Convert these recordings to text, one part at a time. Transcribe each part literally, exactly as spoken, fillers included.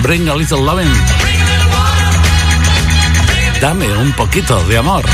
Bring a Little Lovin'. Dame un poquito de amor.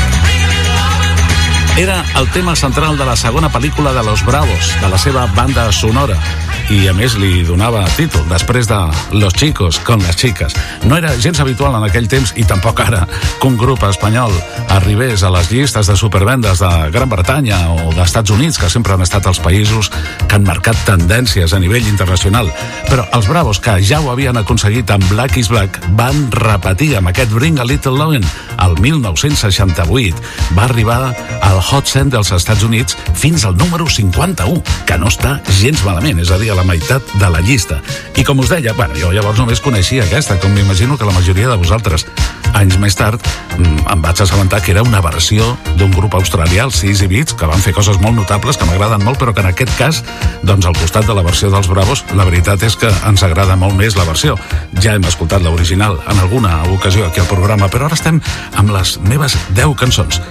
Era el tema central de la segona pel·lícula de Los Bravos, de la seva banda sonora. I a més li donava títol després de Los Chicos con las Chicas. No era gens habitual en aquell temps, i tampoc ara, que un grup espanyol arribés a les llistes de supervendes de Gran Bretanya o d'Estats Units, que sempre han estat els països que han marcat tendències a nivell internacional. Però els Bravos, que ja ho havien aconseguit amb Black is Black, van repetir amb aquest Bring a Little Lovin' el mil nou-cents seixanta-vuit. Va arribar al Hot cent dels Estats Units fins al número cinquanta-u, que no està gens malament, és a dir, a la meitat de la llista. I com us deia, bueno, jo llavors només coneixia aquesta, com m'imagino que la majoria de vosaltres. Anys més tard em vaig assabentar que era una versió d'un grup australià, els Easy Beats, que van fer coses molt notables, que m'agraden molt, però que en aquest cas, doncs al costat de la versió dels Bravos, la veritat és que ens agrada molt més la versió. Ja hem escoltat l'original en alguna ocasió aquí al programa, però ara estem amb les meves deu cançons.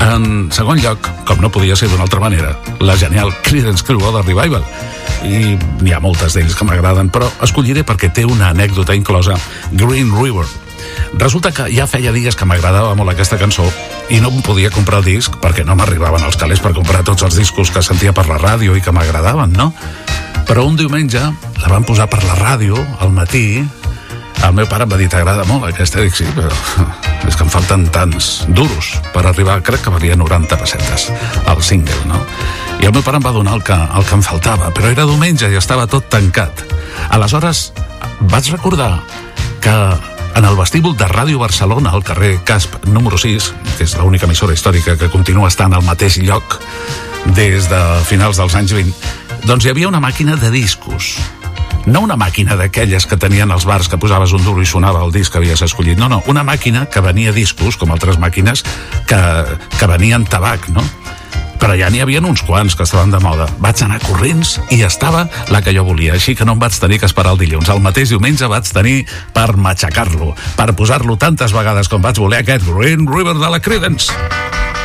En segon lloc, com no podia ser d'una altra manera, la genial Creedence Clearwater Revival. I n'hi ha moltes d'ells que m'agraden, però escolliré perquè té una anècdota inclosa, Green River. Resulta que ja feia dies que m'agradava molt aquesta cançó i no em podia comprar el disc perquè no m'arribaven els calés per comprar tots els discos que sentia per la ràdio i que m'agradaven, no? Però un diumenge la van posar per la ràdio al matí. El meu pare em va dir, t'agrada molt aquesta? Dic, sí, però és que em falten tants duros per arribar, crec que valia noranta pessetes el single, no? I el meu pare em va donar el que, el que em faltava, però era diumenge i estava tot tancat. Aleshores vaig recordar que en el vestíbul de Ràdio Barcelona, al carrer Casp número sis, que és l'única emissora històrica que continua estant al mateix lloc des de finals dels anys vint, doncs hi havia una màquina de discos. No una màquina d'aquelles que tenien els bars que posaves un duro i sonava el disc que havies escollit. No, no, una màquina que venia discos, com altres màquines, que, que venien tabac, no? Però ja n'hi havia uns quants que estaven de moda. Vaig anar corrents i estava la que jo volia, així que no em vaig tenir que esperar el dilluns. El mateix diumenge vaig tenir per matxacar-lo, per posar-lo tantes vegades com vaig voler, aquest Green River de la Creedence.